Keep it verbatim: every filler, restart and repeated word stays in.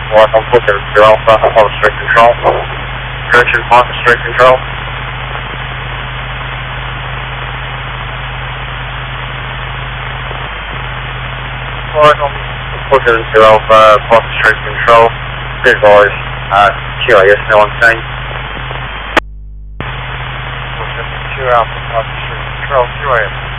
Alright, I'm looking at your Alpha, on street control. Correction, Mark, street control. Alright, I'm looking at your Alpha, Mark, street control. Good boys, uh, Q A S now on scene. Two Alpha, Mark, street control, Q A S.